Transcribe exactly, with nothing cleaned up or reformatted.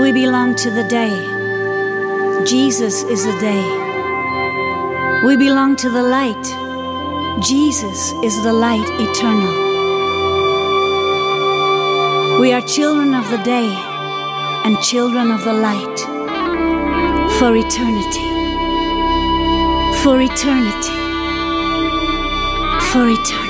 We belong to the day. Jesus is the day. We belong to the light. Jesus is the light eternal. We are children of the day and children of the light for eternity, for eternity, for eternity.